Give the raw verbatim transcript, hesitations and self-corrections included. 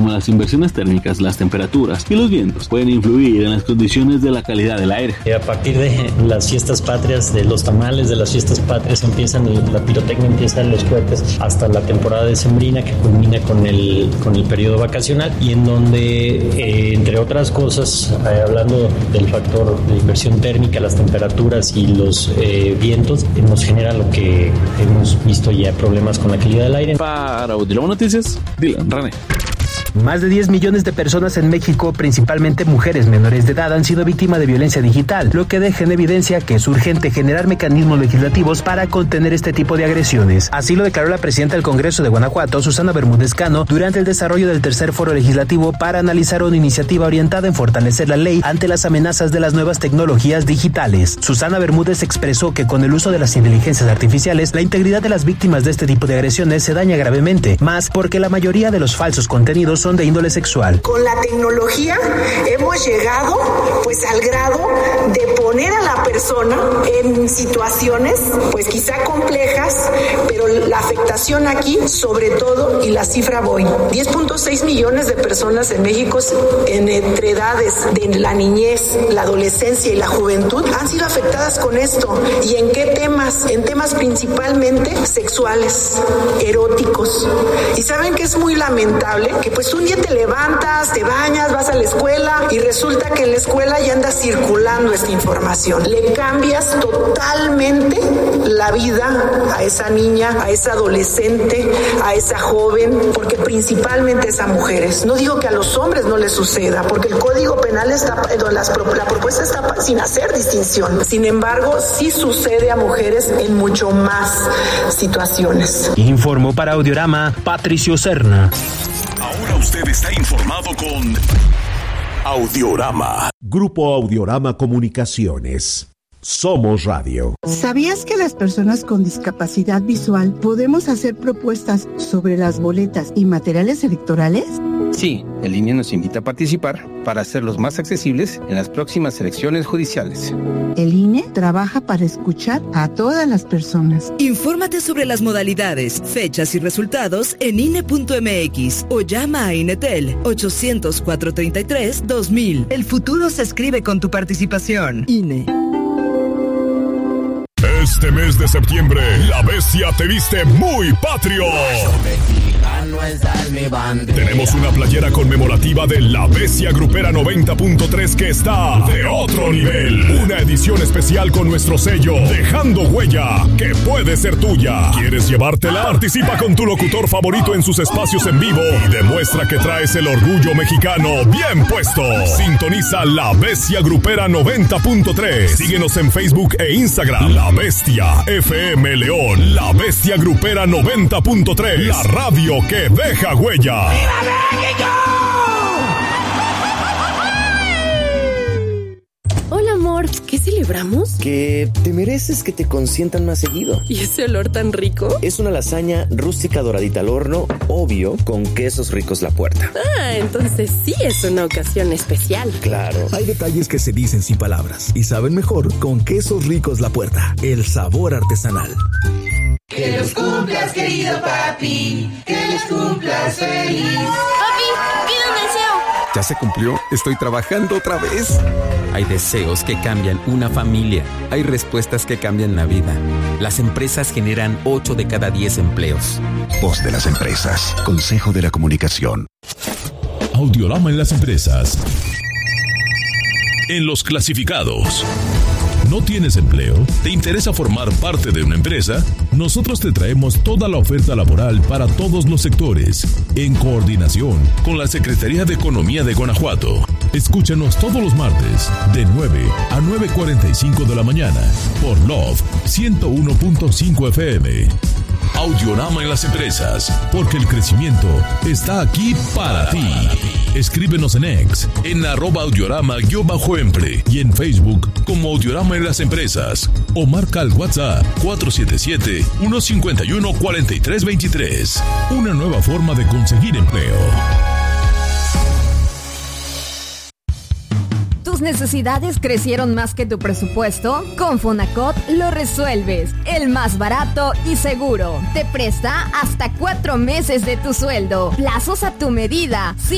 como las inversiones térmicas, las temperaturas y los vientos pueden influir en las condiciones de la calidad del aire. Y a partir de las fiestas patrias, de los tamales de las fiestas patrias, empiezan la pirotecnia, empiezan los cohetes hasta la temporada decembrina que culmina con el, con el periodo vacacional y en donde, eh, entre otras cosas, eh, hablando del factor de inversión térmica, las temperaturas y los eh, vientos, eh, nos genera lo que hemos visto ya, problemas con la calidad del aire. Para Audiolama Noticias, Dylan René. Más de diez millones de personas en México, principalmente mujeres menores de edad, han sido víctimas de violencia digital, lo que deja en evidencia que es urgente generar mecanismos legislativos para contener este tipo de agresiones. Así lo declaró la presidenta del Congreso de Guanajuato, Susana Bermúdez Cano, durante el desarrollo del tercer foro legislativo para analizar una iniciativa orientada en fortalecer la ley ante las amenazas de las nuevas tecnologías digitales. Susana Bermúdez expresó que con el uso de las inteligencias artificiales, la integridad de las víctimas de este tipo de agresiones se daña gravemente, más porque la mayoría de los falsos contenidos son de índole sexual. Con la tecnología hemos llegado pues al grado de poner a la persona en situaciones pues quizá complejas, pero la afectación aquí sobre todo, y la cifra voy, diez punto seis millones de personas en México en entre edades de la niñez, la adolescencia y la juventud han sido afectadas con esto. ¿Y en qué temas? En temas principalmente sexuales, eróticos. Y saben que es muy lamentable que pues un día te levantas, te bañas, vas a la escuela y resulta que en la escuela ya anda circulando esta información. Le cambias totalmente la vida a esa niña, a esa adolescente, a esa joven, porque principalmente es a mujeres. No digo que a los hombres no les suceda, porque el Código Penal está, las, la propuesta está sin hacer distinción. Sin embargo, sí sucede a mujeres en mucho más situaciones. Informó para Audiorama Patricio Serna. Ahora usted está informado con Audiorama. Grupo Audiorama Comunicaciones. Somos radio. ¿Sabías que las personas con discapacidad visual podemos hacer propuestas sobre las boletas y materiales electorales? Sí, el I N E nos invita a participar para hacerlos más accesibles en las próximas elecciones judiciales. El I N E trabaja para escuchar a todas las personas. Infórmate sobre las modalidades, fechas y resultados en I N E punto M X o llama a INETEL ochocientos, cuatrocientos treinta y tres, dos mil. El futuro se escribe con tu participación. I N E. Este mes de septiembre, la bestia te viste muy patrio. Tenemos una playera conmemorativa de La Bestia Grupera noventa punto tres que está de otro nivel. Una edición especial con nuestro sello, dejando huella, que puede ser tuya. ¿Quieres llevártela? Participa con tu locutor favorito en sus espacios en vivo y demuestra que traes el orgullo mexicano bien puesto. Sintoniza La Bestia Grupera noventa punto tres. Síguenos en Facebook e Instagram. La Bestia F M León. La Bestia Grupera noventa punto tres. La radio que deja huella. ¡Viva México! Hola, amor. ¿Qué celebramos? Que te mereces que te consientan más seguido. ¿Y ese olor tan rico? Es una lasaña rústica doradita al horno, obvio, con quesos ricos La Puerta. Ah, entonces sí es una ocasión especial. Claro. Hay detalles que se dicen sin palabras y saben mejor con quesos ricos La Puerta. El sabor artesanal. Que los cumplas, querido papi. Que los cumplas feliz. Papi, pide un deseo. ¿Ya se cumplió? Estoy trabajando otra vez. Hay deseos que cambian una familia. Hay respuestas que cambian la vida. Las empresas generan ocho de cada diez empleos. Voz de las empresas. Consejo de la Comunicación. Audiorama en las empresas. En los clasificados. ¿No tienes empleo? ¿Te interesa formar parte de una empresa? Nosotros te traemos toda la oferta laboral para todos los sectores, en coordinación con la Secretaría de Economía de Guanajuato. Escúchanos todos los martes, de nueve a nueve cuarenta y cinco de la mañana, por Love ciento uno punto cinco F M. Audiorama en las empresas, porque el crecimiento está aquí para ti. Escríbenos en X, en arroba audiorama-empre y en Facebook como Audiorama en las empresas. O marca al WhatsApp cuatro siete siete, uno cinco uno, cuatro tres dos tres. Una nueva forma de conseguir empleo. ¿Tus necesidades crecieron más que tu presupuesto? Con Fonacot lo resuelves. El más barato y seguro. Te presta hasta cuatro meses de tu sueldo. Plazos a tu medida.